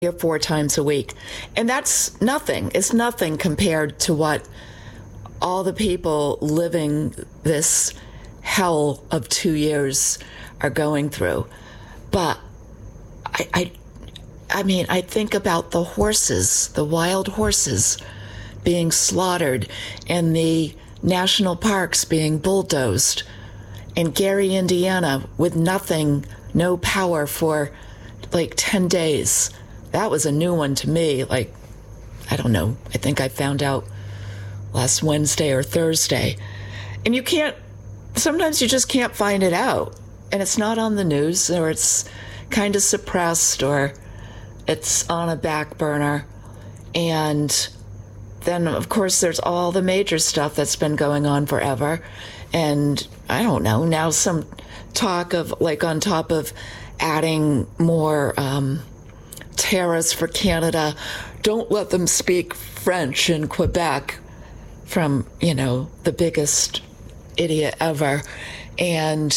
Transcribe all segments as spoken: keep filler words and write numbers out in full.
or four times a week. And that's nothing. It's nothing compared to what all the people living this hell of two years are going through. But I, I, I mean, I think about the horses, the wild horses being slaughtered, and the national parks being bulldozed, and Gary, Indiana, with nothing, no power for like ten days. That was a new one to me. Like, I don't know. I think I found out last Wednesday or Thursday. And you can't, sometimes you just can't find it out. And it's not on the news, or it's kind of suppressed, or it's on a back burner. And then, of course, there's all the major stuff that's been going on forever. And I don't know, now some talk of, like, on top of adding more um, tariffs for Canada, don't let them speak French in Quebec, from, you know, the biggest idiot ever. And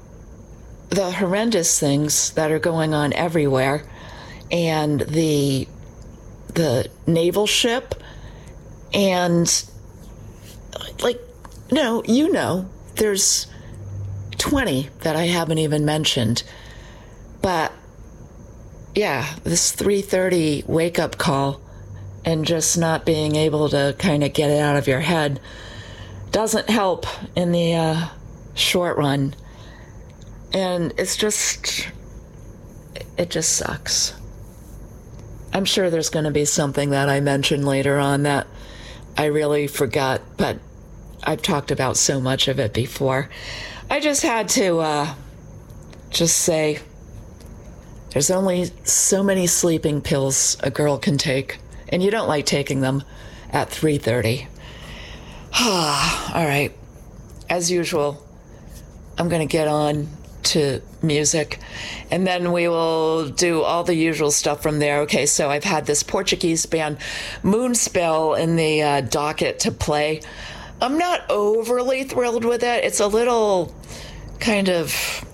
the horrendous things that are going on everywhere, and the the naval ship, and like, no, you know, there's twenty that I haven't even mentioned. But yeah, this three thirty wake-up call and just not being able to kind of get it out of your head doesn't help in the uh, short run. And it's just, it just sucks. I'm sure there's going to be something that I mention later on that I really forgot, but I've talked about so much of it before. I just had to uh, just say, there's only so many sleeping pills a girl can take, and you don't like taking them at three thirty. All right. As usual, I'm going to get on to music, and then we will do all the usual stuff from there. Okay, so I've had this Portuguese band, Moonspell, in the uh, docket to play. I'm not overly thrilled with it. It's a little kind of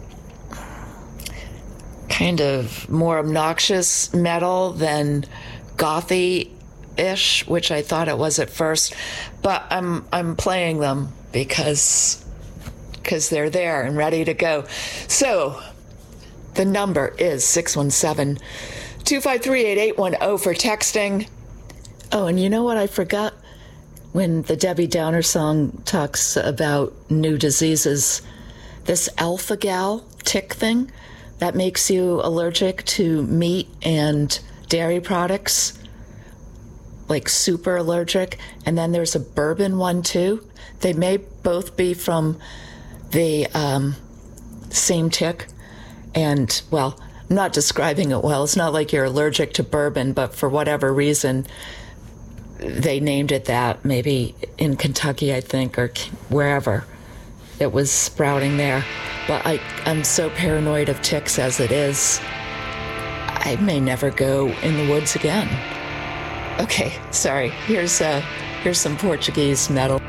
kind of more obnoxious metal than gothy-ish, which I thought it was at first. But I'm I'm playing them because because they're there and ready to go. So the number is six one seven, two five three, eight eight one zero for texting. Oh, and you know what I forgot? When the Debbie Downer song talks about new diseases, this alpha-gal tick thing that makes you allergic to meat and dairy products, like super allergic. And then there's a bourbon one too. They may both be from the um, same tick. And, well, I'm not describing it well. It's not like you're allergic to bourbon, but for whatever reason, they named it that, maybe in Kentucky, I think, or wherever it was sprouting there. But I, I'm so paranoid of ticks as it is, I may never go in the woods again. Okay, sorry. Here's uh, here's some Portuguese metal.